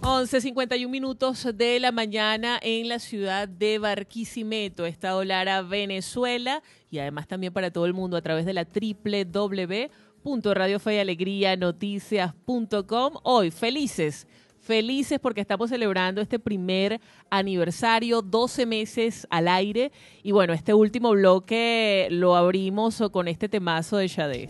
11:51 de la mañana en la ciudad de Barquisimeto, Estado Lara, Venezuela, y además también para todo el mundo a través de la www.radiofeyalegrianoticias.com. Hoy, felices porque estamos celebrando este primer aniversario, 12 meses al aire, y bueno, este último bloque lo abrimos con este temazo de Sade.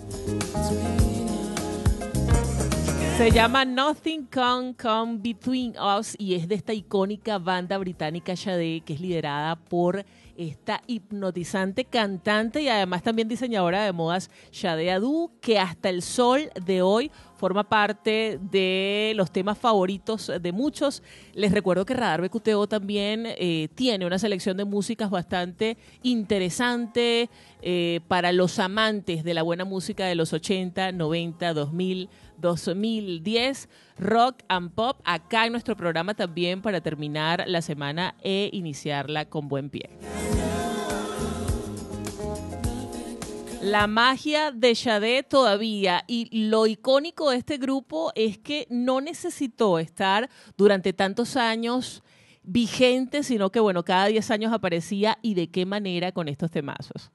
Se llama Nothing Can Come Between Us y es de esta icónica banda británica Sade, que es liderada por esta hipnotizante cantante y además también diseñadora de modas Sade Adu, que hasta el sol de hoy forma parte de los temas favoritos de muchos. Les recuerdo que Radar BQTO también tiene una selección de músicas bastante interesante para los amantes de la buena música de los 80, 90, 2000, 2010, rock and pop, acá en nuestro programa también para terminar la semana e iniciarla con buen pie. La magia de Sade todavía, y lo icónico de este grupo es que no necesitó estar durante tantos años vigente, sino que bueno, cada 10 años aparecía, y de qué manera con estos temazos.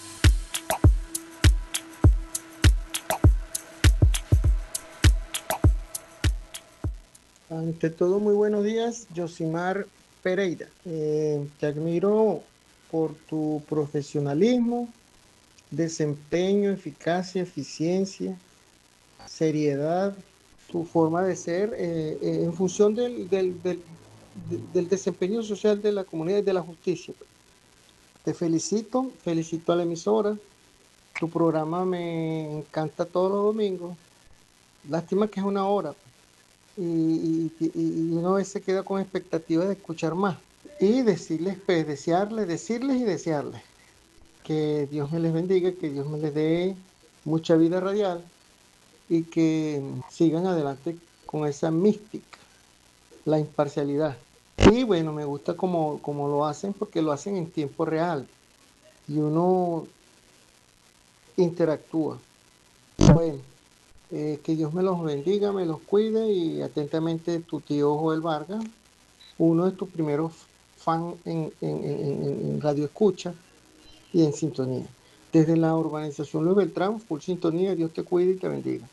Ante todo, muy buenos días, Yosimar Pereira. Te admiro por tu profesionalismo, desempeño, eficacia, eficiencia, seriedad, tu forma de ser en función del desempeño social de la comunidad y de la justicia. Te felicito a la emisora. Tu programa me encanta todos los domingos. Lástima que es una hora. Y uno a veces queda con expectativa de escuchar más y decirles y desearles que Dios me les bendiga, que Dios me les dé mucha vida radial y que sigan adelante con esa mística, la imparcialidad. Y bueno, me gusta como lo hacen, porque lo hacen en tiempo real y uno interactúa. Bueno, que Dios me los bendiga, me los cuide, y atentamente tu tío Joel Vargas, uno de tus primeros fans en Radio Escucha y en sintonía. Desde la urbanización Luis Beltrán, full sintonía, Dios te cuide y te bendiga.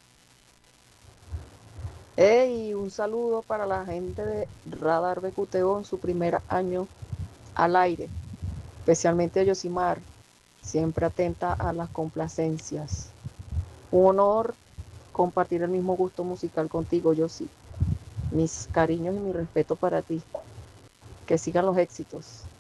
Hey, un saludo para la gente de Radar BQTO en su primer año al aire, especialmente a Yosimar, siempre atenta a las complacencias. Un honor compartir el mismo gusto musical contigo, Yossi. Mis cariños y mi respeto para ti. Que sigan los éxitos.